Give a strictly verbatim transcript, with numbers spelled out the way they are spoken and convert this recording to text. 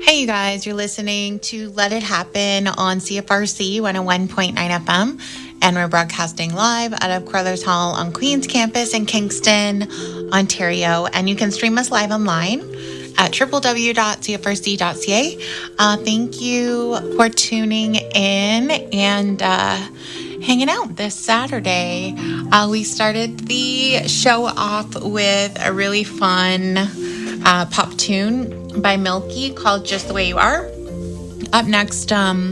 Hey, you guys, you're listening to Let It Happen on C F R C one oh one point nine F M, and we're broadcasting live out of Crothers Hall on Queen's Campus in Kingston, Ontario. And you can stream us live online at w w w dot c f r c dot c a. Uh, thank you for tuning in and uh, hanging out this Saturday. Uh, we started the show off with a really fun uh, pop tune by Milky called Just the Way You Are. Up next, um,